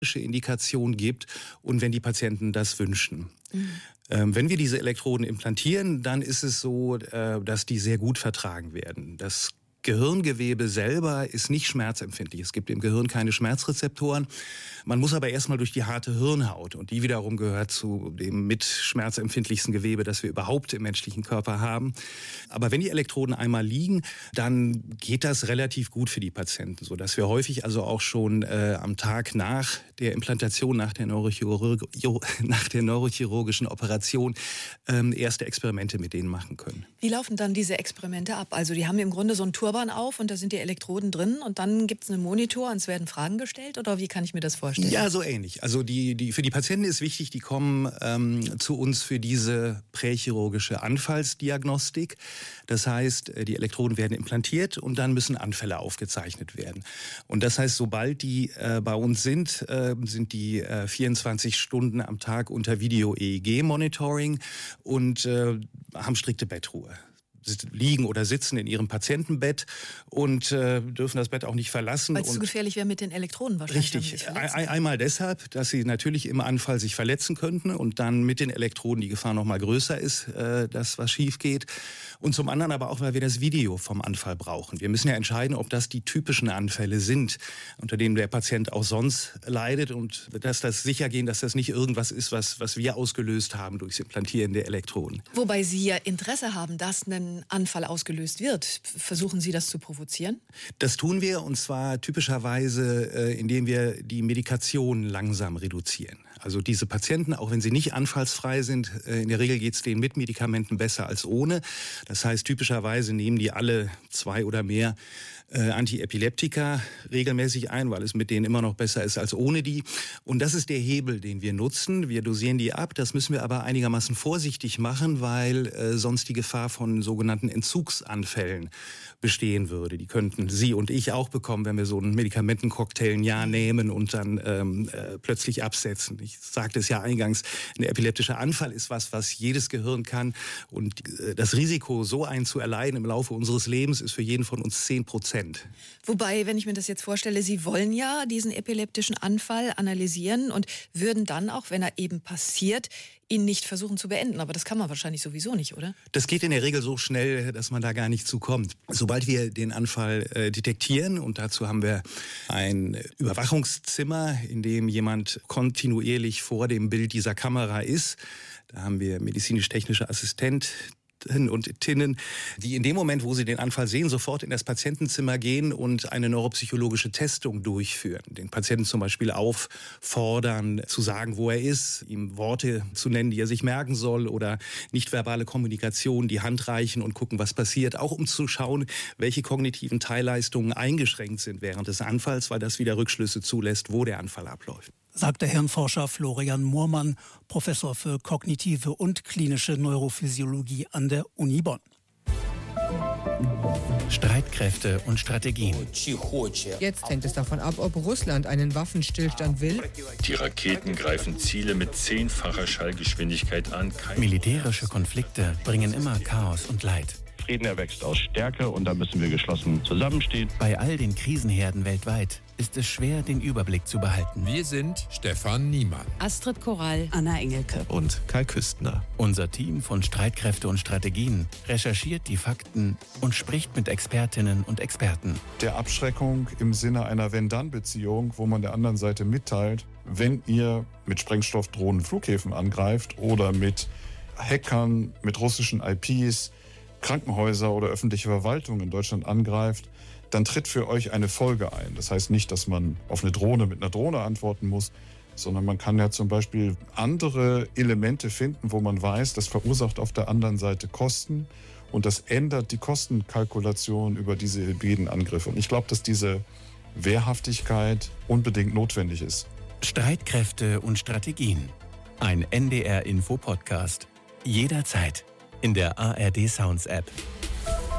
Indikation gibt und wenn die Patienten das wünschen. Wenn wir diese Elektroden implantieren, dann ist es so, dass die sehr gut vertragen werden. Das Gehirngewebe selber ist nicht schmerzempfindlich. Es gibt im Gehirn keine Schmerzrezeptoren. Man muss aber erstmal durch die harte Hirnhaut und die wiederum gehört zu dem mit schmerzempfindlichsten Gewebe, das wir überhaupt im menschlichen Körper haben. Aber wenn die Elektroden einmal liegen, dann geht das relativ gut für die Patienten, sodass wir häufig also auch schon am Tag nach der Implantation, nach der neurochirurgischen Operation erste Experimente mit denen machen können. Wie laufen dann diese Experimente ab? Also die haben im Grunde so ein Turban auf und da sind die Elektroden drin und dann gibt es einen Monitor und es werden Fragen gestellt oder wie kann ich mir das vorstellen? Ja, so ähnlich. Also für die Patienten ist wichtig, die kommen zu uns für diese prächirurgische Anfallsdiagnostik. Das heißt, die Elektroden werden implantiert und dann müssen Anfälle aufgezeichnet werden. Und das heißt, sobald die bei uns sind die 24 Stunden am Tag unter Video-EEG-Monitoring und haben strikte Bettruhe. Liegen oder sitzen in ihrem Patientenbett und dürfen das Bett auch nicht verlassen. Weil es zu gefährlich wäre mit den Elektroden wahrscheinlich. Richtig. Einmal deshalb, dass sie natürlich im Anfall sich verletzen könnten und dann mit den Elektroden die Gefahr noch mal größer ist, dass was schief geht. Und zum anderen aber auch, weil wir das Video vom Anfall brauchen. Wir müssen ja entscheiden, ob das die typischen Anfälle sind, unter denen der Patient auch sonst leidet und dass das sicher gehen, dass das nicht irgendwas ist, was wir ausgelöst haben durchs Implantieren der Elektroden. Wobei Sie ja Interesse haben, dass ein Anfall ausgelöst wird. Versuchen Sie das zu provozieren? Das tun wir und zwar typischerweise, indem wir die Medikation langsam reduzieren. Also diese Patienten, auch wenn sie nicht anfallsfrei sind, in der Regel geht es denen mit Medikamenten besser als ohne. Das heißt, typischerweise nehmen die alle 2 oder mehr Antiepileptika regelmäßig ein, weil es mit denen immer noch besser ist als ohne die. Und das ist der Hebel, den wir nutzen. Wir dosieren die ab. Das müssen wir aber einigermaßen vorsichtig machen, weil sonst die Gefahr von sogenannten Entzugsanfällen bestehen würde. Die könnten Sie und ich auch bekommen, wenn wir so einen Medikamentencocktail ein Jahr nehmen und dann plötzlich absetzen. Ich sagte es ja eingangs, ein epileptischer Anfall ist was jedes Gehirn kann. Und das Risiko, so einen zu erleiden im Laufe unseres Lebens, ist für jeden von uns 10%. Wobei, wenn ich mir das jetzt vorstelle, Sie wollen ja diesen epileptischen Anfall analysieren und würden dann, auch wenn er eben passiert, ihn nicht versuchen zu beenden. Aber das kann man wahrscheinlich sowieso nicht, oder? Das geht in der Regel so schnell, dass man da gar nicht zukommt. Sobald wir den Anfall detektieren, und dazu haben wir ein Überwachungszimmer, in dem jemand kontinuierlich vor dem Bild dieser Kamera ist, da haben wir medizinisch-technische Assistenten und Tinnen, die in dem Moment, wo sie den Anfall sehen, sofort in das Patientenzimmer gehen und eine neuropsychologische Testung durchführen. Den Patienten zum Beispiel auffordern, zu sagen, wo er ist, ihm Worte zu nennen, die er sich merken soll oder nichtverbale Kommunikation, die Hand reichen und gucken, was passiert. Auch um zu schauen, welche kognitiven Teilleistungen eingeschränkt sind während des Anfalls, weil das wieder Rückschlüsse zulässt, wo der Anfall abläuft. Sagt der Hirnforscher Florian Moormann, Professor für kognitive und klinische Neurophysiologie an der Uni Bonn. Streitkräfte und Strategien. Jetzt hängt es davon ab, ob Russland einen Waffenstillstand will. Die Raketen greifen Ziele mit 10-facher Schallgeschwindigkeit an. Militärische Konflikte bringen immer Chaos und Leid. Frieden erwächst aus Stärke und da müssen wir geschlossen zusammenstehen. Bei all den Krisenherden weltweit ist es schwer, den Überblick zu behalten. Wir sind Stefan Niemann, Astrid Korall, Anna Engelke und Kai Küstner. Unser Team von Streitkräfte und Strategien recherchiert die Fakten und spricht mit Expertinnen und Experten. Der Abschreckung im Sinne einer Wenn-Dann-Beziehung, wo man der anderen Seite mitteilt, wenn ihr mit Sprengstoffdrohnen Flughäfen angreift oder mit Hackern, mit russischen IPs, Krankenhäuser oder öffentliche Verwaltung in Deutschland angreift, dann tritt für euch eine Folge ein. Das heißt nicht, dass man auf eine Drohne mit einer Drohne antworten muss, sondern man kann ja zum Beispiel andere Elemente finden, wo man weiß, das verursacht auf der anderen Seite Kosten und das ändert die Kostenkalkulation über diese hybriden Angriffe. Und ich glaube, dass diese Wehrhaftigkeit unbedingt notwendig ist. Streitkräfte und Strategien. Ein NDR-Info-Podcast. Jederzeit in der ARD Sounds App.